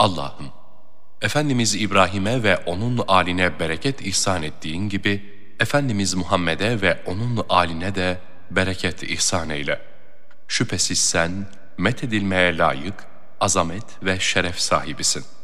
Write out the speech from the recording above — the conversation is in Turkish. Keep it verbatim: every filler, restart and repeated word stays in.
Allah'ım, Efendimiz İbrahim'e ve onun âline bereket ihsan ettiğin gibi, Efendimiz Muhammed'e ve onun âline de bereket ihsan eyle. Şüphesiz sen, methedilmeye layık, azamet ve şeref sahibisin.